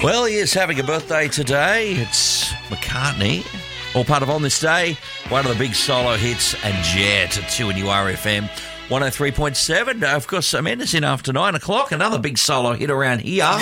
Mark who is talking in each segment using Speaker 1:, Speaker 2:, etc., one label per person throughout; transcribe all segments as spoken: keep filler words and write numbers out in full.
Speaker 1: Well, he is having a birthday today. It's McCartney. All part of On This Day, one of the big solo hits, and Jet at two N U R F M. one oh three point seven. Uh, of course, Amanda's in after nine o'clock. Another big solo hit around here.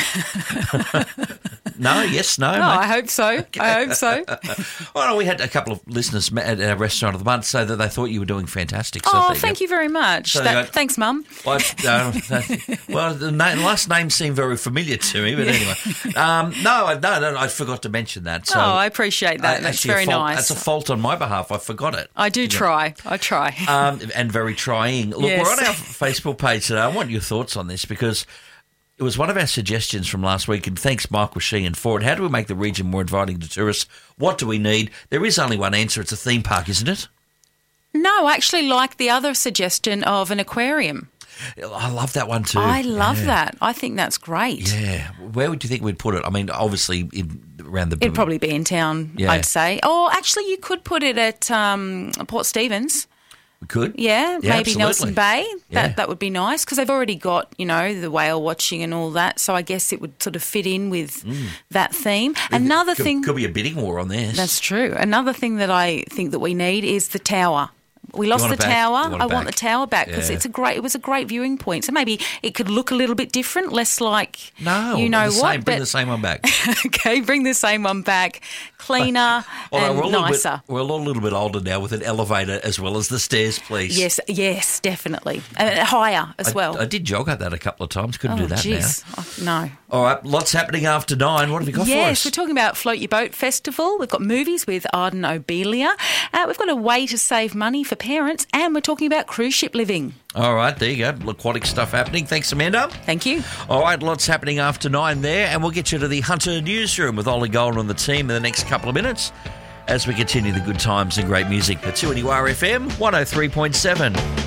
Speaker 1: No, yes, no.
Speaker 2: No,
Speaker 1: mate.
Speaker 2: I hope so. I hope so.
Speaker 1: Oh, no, we had a couple of listeners at our restaurant of the month say that they thought you were doing fantastic. So
Speaker 2: Oh,
Speaker 1: there
Speaker 2: thank
Speaker 1: go.
Speaker 2: you very much.
Speaker 1: So
Speaker 2: That-
Speaker 1: you go-
Speaker 2: thanks, Mum.
Speaker 1: Well, uh, well, the na- last name seemed very familiar to me, but anyway. Um, no, I- no, no, I forgot to mention that. So
Speaker 2: Oh, I appreciate that.
Speaker 1: I-
Speaker 2: That's
Speaker 1: actually a
Speaker 2: very
Speaker 1: fault-
Speaker 2: nice.
Speaker 1: That's a fault on my behalf. I forgot it.
Speaker 2: I do try. I try.
Speaker 1: Um, and very trying. Look,
Speaker 2: Yes.
Speaker 1: we're on our Facebook page today. I want your thoughts on this because it was one of our suggestions from last week, and thanks, Michael Sheehan, for it. How do we make the region more inviting to tourists? What do we need? There is only one answer. It's a theme park, isn't it?
Speaker 2: No, I actually like the other suggestion of an aquarium.
Speaker 1: I love that one too.
Speaker 2: I love
Speaker 1: Yeah.
Speaker 2: that. I think that's great.
Speaker 1: Yeah. Where would you think we'd put it? I mean, obviously in, around the...
Speaker 2: It'd probably be in town,
Speaker 1: Yeah.
Speaker 2: I'd say. Oh, actually, you could put it at um, Port Stephens.
Speaker 1: We could.
Speaker 2: Yeah, maybe
Speaker 1: absolutely.
Speaker 2: Nelson Bay. That
Speaker 1: Yeah.
Speaker 2: that would be nice because they've already got, you know, the whale watching and all that. So I guess it would sort of fit in with that theme. Another
Speaker 1: could,
Speaker 2: thing...
Speaker 1: Could be a bidding war on this.
Speaker 2: That's true. Another thing that I think that we need is the tower. We lost
Speaker 1: want
Speaker 2: the
Speaker 1: it back?
Speaker 2: tower.
Speaker 1: You want it
Speaker 2: I want
Speaker 1: back?
Speaker 2: the tower back because
Speaker 1: Yeah.
Speaker 2: it's a great. It was a great viewing point. So maybe it could look a little bit different, less like
Speaker 1: No,
Speaker 2: you know
Speaker 1: the
Speaker 2: what.
Speaker 1: same, bring
Speaker 2: but
Speaker 1: the same one back.
Speaker 2: okay, bring the same one back, cleaner
Speaker 1: Although
Speaker 2: and
Speaker 1: we're, a little
Speaker 2: nicer.
Speaker 1: bit, we're a little bit older now with an elevator as well as the stairs, please.
Speaker 2: Yes, yes, definitely, and higher as
Speaker 1: I,
Speaker 2: well.
Speaker 1: I did jog at that a couple of times. Couldn't
Speaker 2: oh,
Speaker 1: do that
Speaker 2: jeez. Oh, no.
Speaker 1: now. All right, lots happening after nine. What have you got
Speaker 2: Yes,
Speaker 1: for us?
Speaker 2: we're talking about Float Your Boat Festival. We've got movies with Arden Obelia. Uh, we've got a way to save money for parents, and we're talking about cruise ship living.
Speaker 1: All right, there you go. Aquatic stuff happening. Thanks, Amanda.
Speaker 2: Thank you.
Speaker 1: All right, lots happening after nine there, and we'll get you to the Hunter Newsroom with Ollie Golden and the team in the next couple of minutes as we continue the good times and great music. The two N U R F M one oh three point seven.